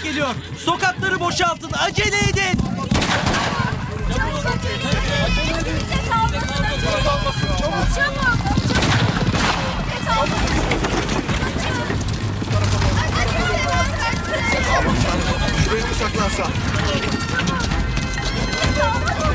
geliyor. Sokakları boşaltın. Acele edin. Şuraya bir saklansa.